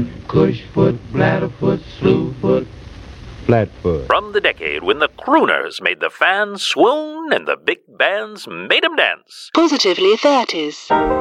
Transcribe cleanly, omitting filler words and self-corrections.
Cushfoot, Bladderfoot, Slewfoot, Flatfoot. From the decade when the crooners made the fans swoon and the big bands made 'em dance. Positively 30s.